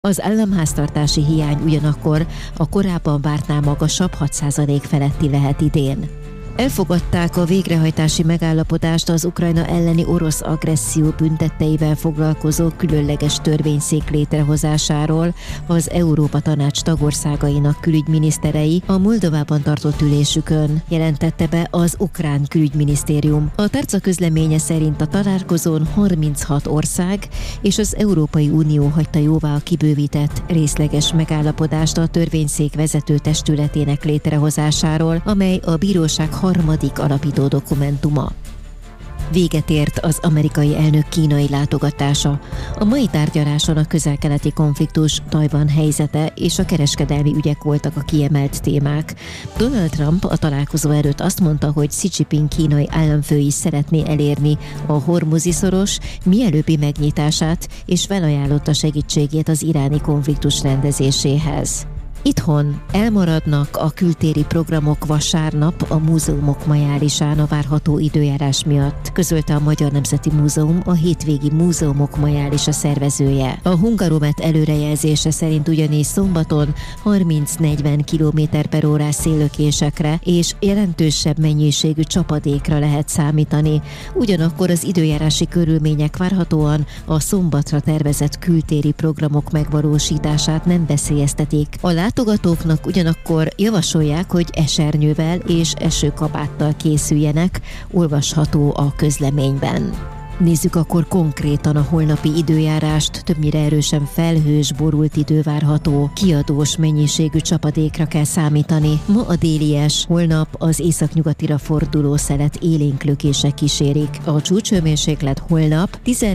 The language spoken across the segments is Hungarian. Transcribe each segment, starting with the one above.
Az államháztartási hiány ugyanakkor a korábban vártnál magasabb 6% feletti lehet idén. Elfogadták a végrehajtási megállapodást az Ukrajna elleni orosz agresszió büntetteivel foglalkozó különleges törvényszék létrehozásáról az Európa Tanács tagországainak külügyminiszterei a Moldovában tartott ülésükön, jelentette be az ukrán külügyminisztérium. A tárca közleménye szerint a találkozón 36 ország és az Európai Unió hagyta jóvá a kibővített részleges megállapodást a törvényszék vezető testületének létrehozásáról, amely a bíróság harmadik alapító dokumentuma. Véget ért az amerikai elnök kínai látogatása. A mai tárgyaláson a közel-keleti konfliktus, Tajvan helyzete és a kereskedelmi ügyek voltak a kiemelt témák. Donald Trump a találkozó előtt azt mondta, hogy Xi Jinping kínai államfő is szeretné elérni a Hormuzi-szoros mielőbbi megnyitását, és felajánlotta segítségét az iráni konfliktus rendezéséhez. Itthon elmaradnak a kültéri programok vasárnap a múzeumok majálisán a várható időjárás miatt, közölte a Magyar Nemzeti Múzeum, a hétvégi múzeumok majálisa szervezője. A Hungaromet előrejelzése szerint ugyanis szombaton 30-40 km/h széllökésekre és jelentősebb mennyiségű csapadékra lehet számítani. Ugyanakkor az időjárási körülmények várhatóan a szombatra tervezett kültéri programok megvalósítását nem veszélyeztetik. A látogatóknak ugyanakkor javasolják, hogy esernyővel és esőkabáttal készüljenek, olvasható a közleményben. Nézzük akkor konkrétan a holnapi időjárást. Többnyire erősen felhős, borult idő várható, kiadós mennyiségű csapadékra kell számítani. Ma a délies, holnap az északnyugatira forduló szelet élénk lökések kísérik. A csúcshőmérséklet holnap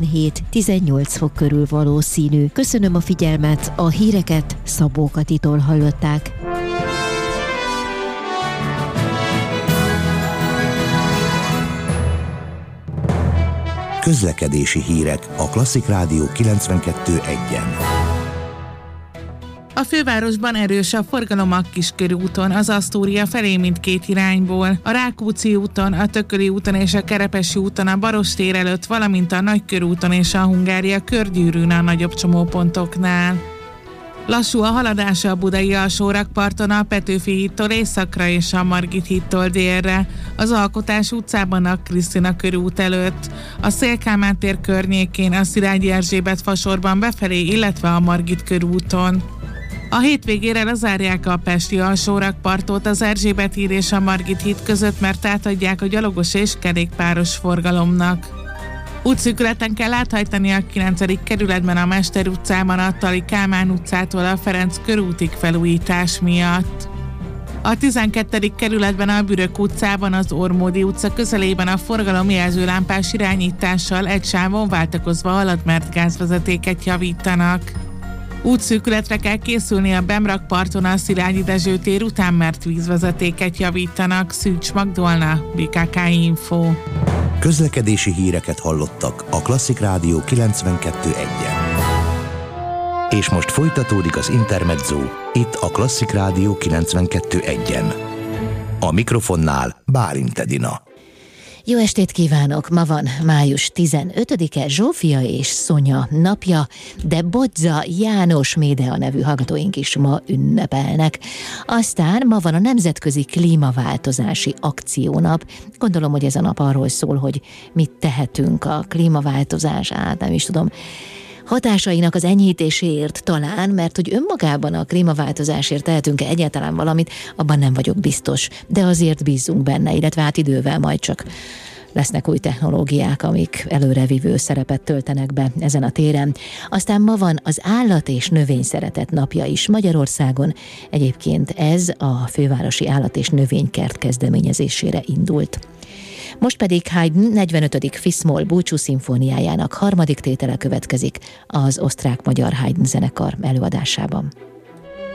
17-18 fok körül valószínű. Köszönöm a figyelmet, a híreket Szabó Katitól hallották. Közlekedési hírek a Klasszik Rádió 92.1-en. A fővárosban erős a forgalom a Kiskörúton, az Asztória felé mindkét irányból. A Rákóczi úton, a Tököli úton és a Kerepesi úton a Barostér előtt, valamint a Nagykörúton és a Hungária körgyűrűn a nagyobb csomópontoknál. Lassú a haladása a budai alsórakparton a Petőfi hídtól északra és a Margit hídtól délre, az Alkotás utcában a Krisztina körút előtt, a Széll-Kálmán tér környékén, a Szilágyi Erzsébet fasorban befelé, illetve a Margit körúton. A hétvégére lezárják a pesti alsórakpartot az Erzsébet híd és a Margit híd között, mert átadják a gyalogos és kerékpáros forgalomnak. Útszűkületen kell áthajtani a 9. kerületben a Mester utcában a Tali Kálmán utcától a Ferenc körútig felújítás miatt. A 12. kerületben a Bürök utcában az Ormódi utca közelében a forgalom jelzőlámpás irányítással egy sávon váltakozva halad, mert gázvezetéket javítanak. Útszűkületre kell készülni a Bemrak-parton a Szilágyi Dezső tér után, mert vízvezetéket javítanak. Szűcs Magdolna, BKK Info. Közlekedési híreket hallottak a Klasszik Rádió 92.1-en. És most folytatódik az Intermezzo, itt a Klasszik Rádió 92.1-en. A mikrofonnál Bálint Edina. Jó estét kívánok! Ma van május 15-e, Zsófia és Szonya napja, de Bodza János Médea nevű hallgatóink is ma ünnepelnek. Aztán ma van a Nemzetközi Klímaváltozási Akciónap. Gondolom, hogy ez a nap arról szól, hogy mit tehetünk a klímaváltozás nem is tudom, hatásainak az enyhítéséért talán, mert hogy önmagában a klímaváltozásért tehetünk-e egyáltalán valamit, abban nem vagyok biztos, de azért bízzunk benne, illetve hát idővel majd csak lesznek új technológiák, amik előrevívő szerepet töltenek be ezen a téren. Aztán ma van az Állat- és Növényszeretet napja is Magyarországon. Egyébként ez a fővárosi állat- és növénykert kezdeményezésére indult. Most pedig Haydn 45. Fis-moll búcsú szimfóniájának harmadik tétele következik az osztrák-magyar Haydn zenekar előadásában.